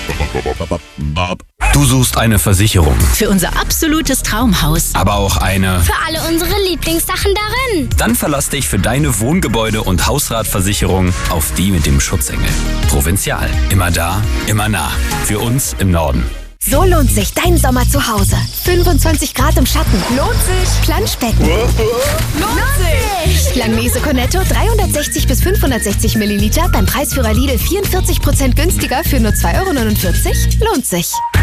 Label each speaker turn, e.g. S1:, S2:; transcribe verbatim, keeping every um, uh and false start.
S1: Du suchst eine Versicherung,
S2: Für unser absolutes Traumhaus.
S1: aber auch eine...
S3: Für alle unsere Lieblingssachen darin.
S1: Dann verlass dich für deine Wohngebäude- und Hausratversicherung auf die mit dem Schutzengel. Provinzial. Immer da, immer nah. Für uns im Norden.
S4: So lohnt sich dein Sommer zu Hause. fünfundzwanzig Grad im Schatten. Lohnt sich. Planschbecken. Lohnt sich. Langnese Cornetto dreihundertsechzig bis fünfhundertsechzig Milliliter beim Preisführer Lidl vierundvierzig Prozent günstiger für nur zwei Euro neunundvierzig. Lohnt sich.